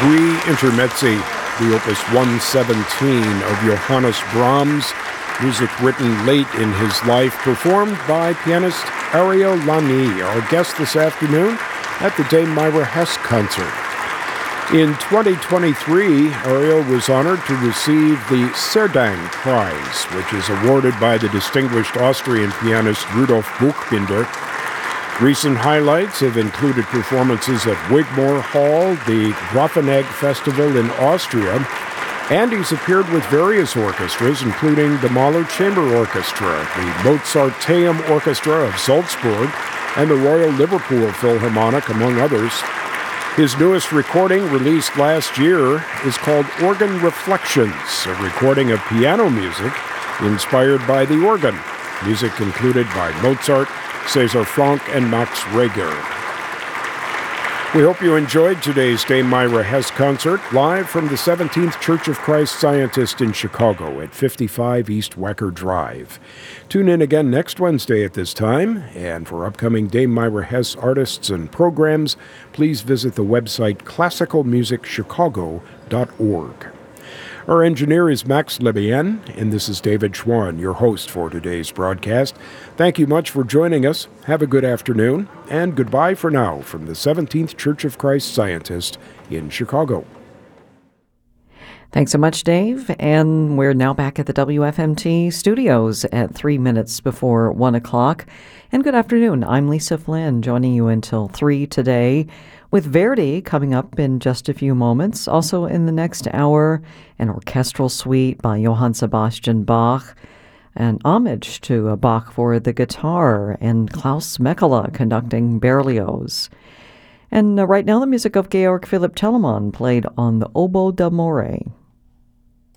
3 Intermezzi, the Opus 117 of Johannes Brahms, music written late in his life, performed by pianist Ariel Lani, our guest this afternoon at the Dame Myra Hess concert. In 2023, Ariel was honored to receive the Serdang Prize, which is awarded by the distinguished Austrian pianist Rudolf Buchbinder. Recent highlights have included performances at Wigmore Hall, the Grafenegg Festival in Austria, and he's appeared with various orchestras, including the Mahler Chamber Orchestra, the Mozarteum Orchestra of Salzburg, and the Royal Liverpool Philharmonic, among others. His newest recording, released last year, is called Organ Reflections, a recording of piano music inspired by the organ. Music included by Mozart, César Franck, and Max Reger. We hope you enjoyed today's Dame Myra Hess concert, live from the 17th Church of Christ Scientist in Chicago at 55 East Wacker Drive. Tune in again next Wednesday at this time, and for upcoming Dame Myra Hess artists and programs, please visit the website classicalmusicchicago.org. Our engineer is Max Lebien, and this is David Schwann, your host for today's broadcast. Thank you much for joining us. Have a good afternoon, and goodbye for now from the 17th Church of Christ Scientist in Chicago. Thanks so much, Dave. And we're now back at the WFMT studios at 3 minutes before 1 o'clock. And good afternoon. I'm Lisa Flynn, joining you until 3 today, with Verdi coming up in just a few moments. Also in the next hour, an orchestral suite by Johann Sebastian Bach, an homage to Bach for the guitar, and Klaus Mekala conducting Berlioz. And right now, the music of Georg Philipp Telemann played on the oboe d'amore.